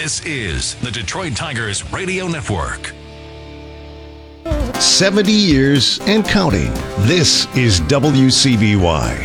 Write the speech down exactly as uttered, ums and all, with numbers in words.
This is the Detroit Tigers Radio Network. seventy years and counting. This is W C B Y.